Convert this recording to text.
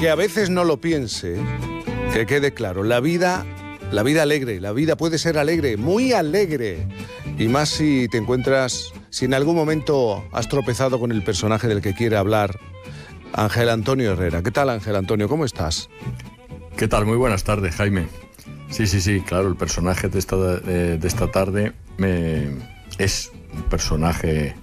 aunque a veces no lo piense, que quede claro, la vida alegre, la vida puede ser alegre, muy alegre. Y más si te encuentras, si en algún momento has tropezado con el personaje del que quiere hablar Ángel Antonio Herrera. ¿Qué tal, Ángel Antonio? ¿Cómo estás? ¿Qué tal? Muy buenas tardes, Jaime. Sí, claro, el personaje de esta tarde es un personaje